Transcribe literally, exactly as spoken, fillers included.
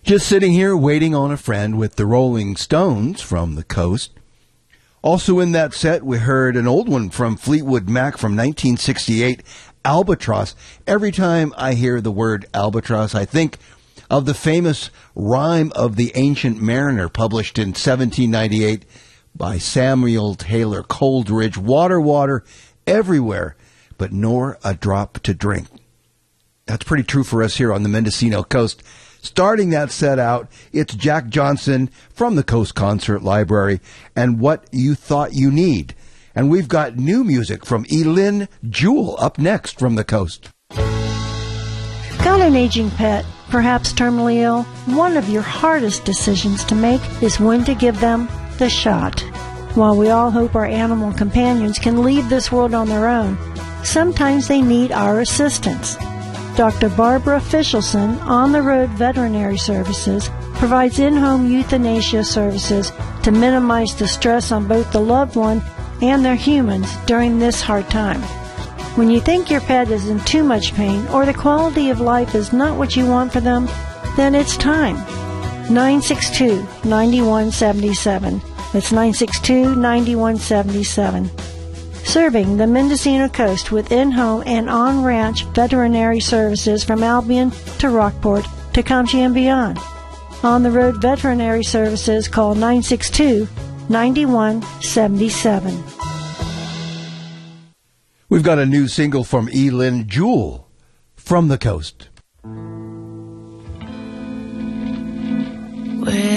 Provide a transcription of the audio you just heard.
Just sitting here waiting on a friend with the Rolling Stones from the coast. Also in that set, we heard an old one from Fleetwood Mac from nineteen sixty-eight, Albatross. Every time I hear the word albatross, I think of the famous Rime of the Ancient Mariner, published in seventeen ninety-eight by Samuel Taylor Coleridge. Water, water, everywhere, but nor a drop to drink. That's pretty true for us here on the Mendocino Coast. Starting that set out, it's Jack Johnson from the Coast Concert Library and What You Thought You Need. And we've got new music from Eileen Jewell up next from the coast. Got an aging pet, perhaps terminally ill? One of your hardest decisions to make is when to give them the shot. While we all hope our animal companions can leave this world on their own, sometimes they need our assistance. Doctor Barbara Fischelson, On the Road Veterinary Services, provides in-home euthanasia services to minimize the stress on both the loved one and their humans during this hard time. When you think your pet is in too much pain or the quality of life is not what you want for them, then it's time. nine six two, nine one seven seven. That's nine six two, nine one seven seven. Serving the Mendocino Coast with in-home and on-ranch veterinary services from Albion to Rockport to Comchie and beyond. On the Road Veterinary Services, call nine six two, nine one seven seven. We've got a new single from Eileen Jewell from the coast. Where